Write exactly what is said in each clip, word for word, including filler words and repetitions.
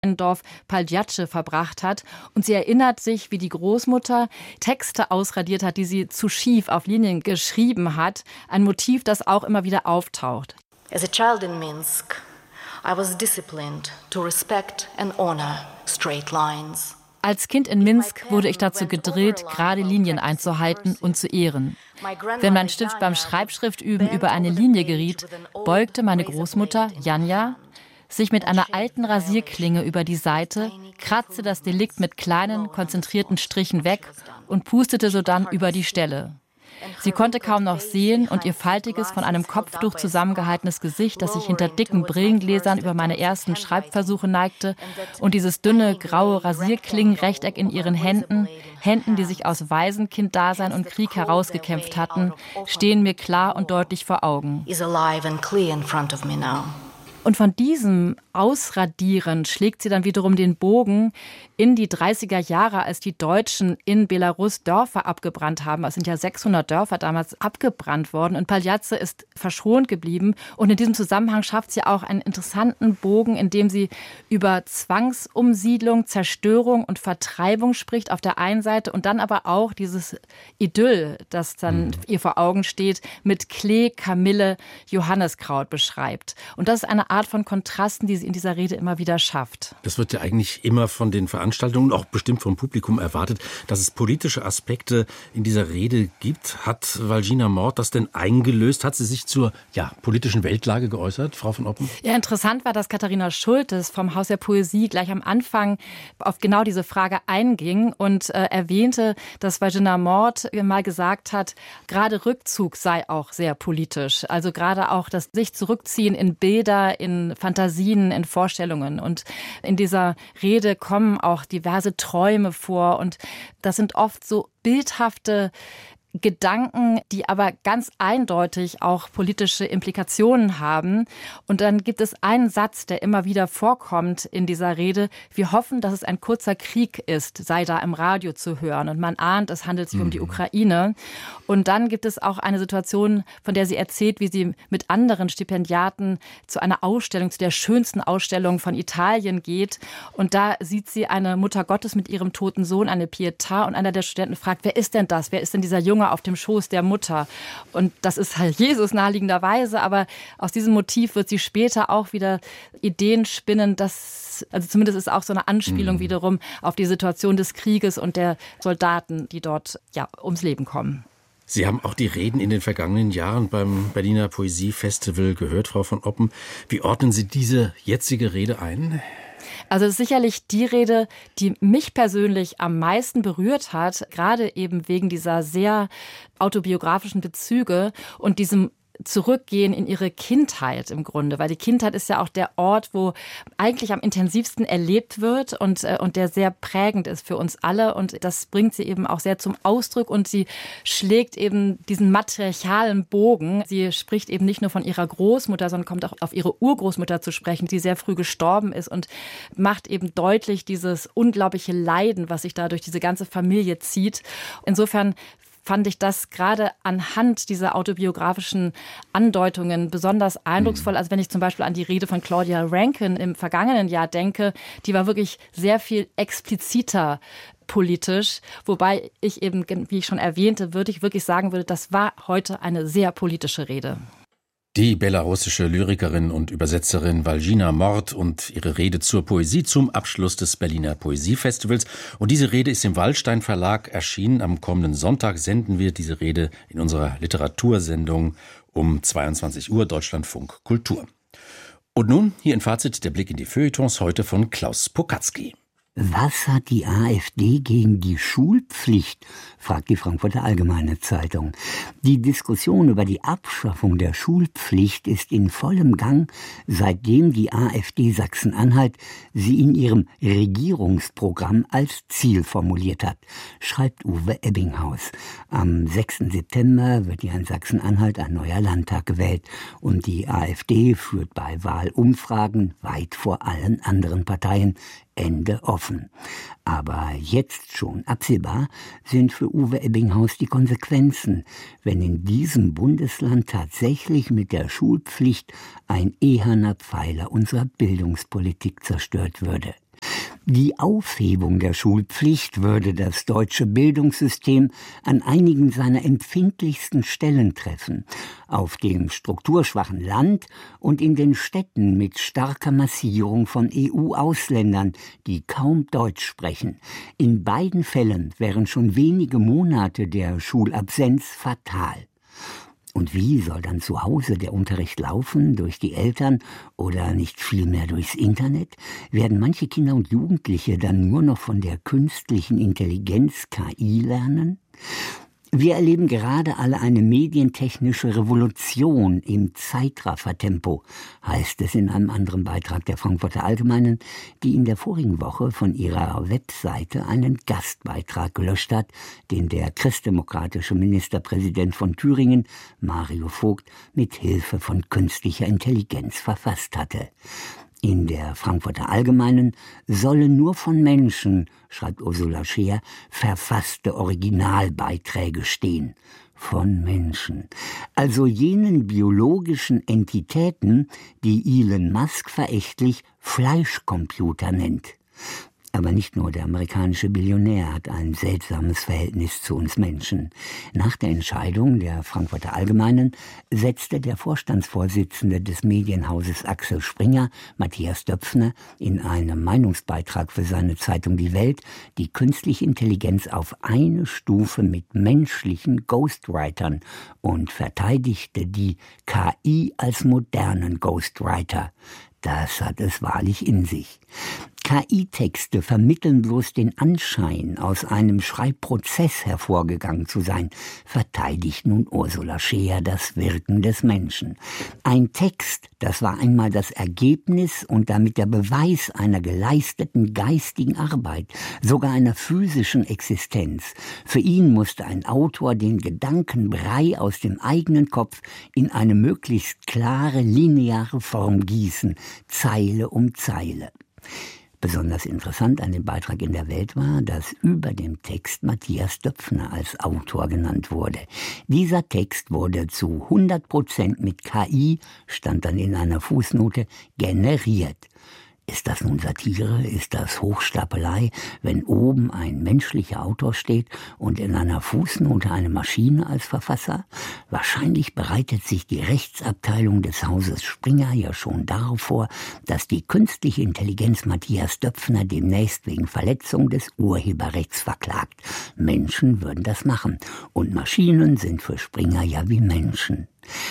im Dorf Paljace verbracht hat. Und sie erinnert sich, wie die Großmutter Texte ausradiert hat, die sie zu schief auf Linien geschrieben hat. Ein Motiv, das auch immer wieder auftaucht. As a child in Minsk, I was disciplined to respect and honor straight lines. Als Kind in Minsk wurde ich dazu gedrillt, gerade Linien einzuhalten und zu ehren. Wenn mein Stift beim Schreibschriftüben über eine Linie geriet, beugte meine Großmutter, Janja, sich mit einer alten Rasierklinge über die Seite, kratzte das Delikt mit kleinen, konzentrierten Strichen weg und pustete sodann über die Stelle. Sie konnte kaum noch sehen und ihr faltiges, von einem Kopftuch zusammengehaltenes Gesicht, das sich hinter dicken Brillengläsern über meine ersten Schreibversuche neigte, und dieses dünne, graue Rasierklingenrechteck in ihren Händen, Händen, die sich aus Waisenkind-Dasein und Krieg herausgekämpft hatten, stehen mir klar und deutlich vor Augen. Und von diesem Ausradieren schlägt sie dann wiederum den Bogen in die dreißiger Jahre, als die Deutschen in Belarus Dörfer abgebrannt haben. Es sind ja sechshundert Dörfer damals abgebrannt worden und Paljace ist verschont geblieben. Und in diesem Zusammenhang schafft sie auch einen interessanten Bogen, indem sie über Zwangsumsiedlung, Zerstörung und Vertreibung spricht auf der einen Seite und dann aber auch dieses Idyll, das dann mhm. ihr vor Augen steht, mit Klee, Kamille, Johanniskraut beschreibt. Und das ist eine Art von Kontrasten, die sie in dieser Rede immer wieder schafft. Das wird ja eigentlich immer von den Veranstaltungen, auch bestimmt vom Publikum erwartet, dass es politische Aspekte in dieser Rede gibt. Hat Walgina Mord das denn eingelöst? Hat sie sich zur ja, politischen Weltlage geäußert, Frau von Oppen? Ja, interessant war, dass Katharina Schultes vom Haus der Poesie gleich am Anfang auf genau diese Frage einging und äh, erwähnte, dass Walgina Mord mal gesagt hat, gerade Rückzug sei auch sehr politisch. Also gerade auch das sich zurückziehen in Bilder, in Fantasien, in Vorstellungen. Und in dieser Rede kommen auch diverse Träume vor. Und das sind oft so bildhafte Gedanken, die aber ganz eindeutig auch politische Implikationen haben. Und dann gibt es einen Satz, der immer wieder vorkommt in dieser Rede. Wir hoffen, dass es ein kurzer Krieg ist, sei da im Radio zu hören. Und man ahnt, es handelt sich mhm. um die Ukraine. Und dann gibt es auch eine Situation, von der sie erzählt, wie sie mit anderen Stipendiaten zu einer Ausstellung, zu der schönsten Ausstellung von Italien geht. Und da sieht sie eine Mutter Gottes mit ihrem toten Sohn, eine Pietà. Und einer der Studenten fragt, wer ist denn das? Wer ist denn dieser Junge auf dem Schoß der Mutter? Und das ist halt Jesus naheliegenderweise, aber aus diesem Motiv wird sie später auch wieder Ideen spinnen, dass, also zumindest ist auch so eine Anspielung mhm. wiederum auf die Situation des Krieges und der Soldaten, die dort ja ums Leben kommen. Sie haben auch die Reden in den vergangenen Jahren beim Berliner Poesiefestival gehört, Frau von Oppen. Wie ordnen Sie diese jetzige Rede ein? Also es ist sicherlich die Rede, die mich persönlich am meisten berührt hat, gerade eben wegen dieser sehr autobiografischen Bezüge und diesem Zurückgehen in ihre Kindheit im Grunde, weil die Kindheit ist ja auch der Ort, wo eigentlich am intensivsten erlebt wird und, äh, und der sehr prägend ist für uns alle und das bringt sie eben auch sehr zum Ausdruck und sie schlägt eben diesen matriarchalen Bogen. Sie spricht eben nicht nur von ihrer Großmutter, sondern kommt auch auf ihre Urgroßmutter zu sprechen, die sehr früh gestorben ist und macht eben deutlich dieses unglaubliche Leiden, was sich da durch diese ganze Familie zieht. Insofern fand ich das gerade anhand dieser autobiografischen Andeutungen besonders eindrucksvoll. Also wenn ich zum Beispiel an die Rede von Claudia Rankine im vergangenen Jahr denke, die war wirklich sehr viel expliziter politisch, wobei ich eben, wie ich schon erwähnte, würde ich wirklich sagen würde, das war heute eine sehr politische Rede. Die belarussische Lyrikerin und Übersetzerin Walgina Mord und ihre Rede zur Poesie zum Abschluss des Berliner Poesiefestivals. Und diese Rede ist im Wallstein Verlag erschienen. Am kommenden Sonntag senden wir diese Rede in unserer Literatursendung um zweiundzwanzig Uhr Deutschlandfunk Kultur. Und nun hier ein Fazit, der Blick in die Feuilletons heute von Klaus Pokatzky. Was hat die AfD gegen die Schulpflicht, fragt die Frankfurter Allgemeine Zeitung. Die Diskussion über die Abschaffung der Schulpflicht ist in vollem Gang, seitdem die AfD Sachsen-Anhalt sie in ihrem Regierungsprogramm als Ziel formuliert hat, schreibt Uwe Ebbinghaus. Am sechsten September wird ja in Sachsen-Anhalt ein neuer Landtag gewählt und die AfD führt bei Wahlumfragen weit vor allen anderen Parteien Ende offen. Aber jetzt schon absehbar sind für Uwe Ebbinghaus die Konsequenzen, wenn in diesem Bundesland tatsächlich mit der Schulpflicht ein eherner Pfeiler unserer Bildungspolitik zerstört würde. Die Aufhebung der Schulpflicht würde das deutsche Bildungssystem an einigen seiner empfindlichsten Stellen treffen. Auf dem strukturschwachen Land und in den Städten mit starker Massierung von E U-Ausländern, die kaum Deutsch sprechen. In beiden Fällen wären schon wenige Monate der Schulabsenz fatal. Und wie soll dann zu Hause der Unterricht laufen? Durch die Eltern oder nicht vielmehr durchs Internet? Werden manche Kinder und Jugendliche dann nur noch von der künstlichen Intelligenz K I lernen? Wir erleben gerade alle eine medientechnische Revolution im Zeitraffertempo, heißt es in einem anderen Beitrag der Frankfurter Allgemeinen, die in der vorigen Woche von ihrer Webseite einen Gastbeitrag gelöscht hat, den der christdemokratische Ministerpräsident von Thüringen, Mario Vogt, mit Hilfe von künstlicher Intelligenz verfasst hatte. In der Frankfurter Allgemeinen sollen nur von Menschen, schreibt Ursula Scheer, verfasste Originalbeiträge stehen. Von Menschen. Also jenen biologischen Entitäten, die Elon Musk verächtlich Fleischcomputer nennt. Aber nicht nur der amerikanische Billionär hat ein seltsames Verhältnis zu uns Menschen. Nach der Entscheidung der Frankfurter Allgemeinen setzte der Vorstandsvorsitzende des Medienhauses Axel Springer, Matthias Döpfner, in einem Meinungsbeitrag für seine Zeitung Die Welt die künstliche Intelligenz auf eine Stufe mit menschlichen Ghostwritern und verteidigte die K I als modernen Ghostwriter. Das hat es wahrlich in sich. K I-Texte vermitteln bloß den Anschein, aus einem Schreibprozess hervorgegangen zu sein, verteidigt nun Ursula Scheer das Wirken des Menschen. Ein Text, das war einmal das Ergebnis und damit der Beweis einer geleisteten geistigen Arbeit, sogar einer physischen Existenz. Für ihn musste ein Autor den Gedankenbrei aus dem eigenen Kopf in eine möglichst klare, lineare Form gießen, Zeile um Zeile. Besonders interessant an dem Beitrag in der Welt war, dass über dem Text Matthias Döpfner als Autor genannt wurde. Dieser Text wurde zu hundert Prozent mit K I, stand dann in einer Fußnote, generiert. Ist das nun Satire? Ist das Hochstapelei, wenn oben ein menschlicher Autor steht und in einer Fußnote eine Maschine als Verfasser? Wahrscheinlich bereitet sich die Rechtsabteilung des Hauses Springer ja schon darauf vor, dass die künstliche Intelligenz Matthias Döpfner demnächst wegen Verletzung des Urheberrechts verklagt. Menschen würden das machen. Und Maschinen sind für Springer ja wie Menschen.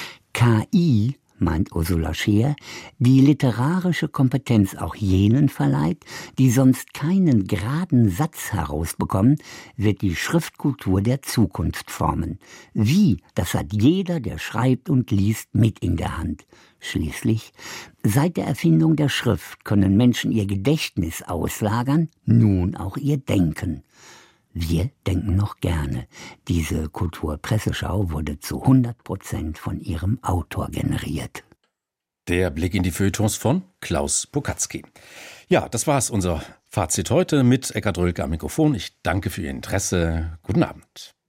K I, meint Ursula Scheer, die literarische Kompetenz auch jenen verleiht, die sonst keinen geraden Satz herausbekommen, wird die Schriftkultur der Zukunft formen. Wie, das hat jeder, der schreibt und liest, mit in der Hand. Schließlich, seit der Erfindung der Schrift können Menschen ihr Gedächtnis auslagern, nun auch ihr Denken. Wir denken noch gerne. Diese Kulturpresseschau wurde zu hundert Prozent von ihrem Autor generiert. Der Blick in die Feuilletons von Klaus Pokatzky. Ja, das war's, unser Fazit heute mit Eckhard Rölke am Mikrofon. Ich danke für Ihr Interesse. Guten Abend.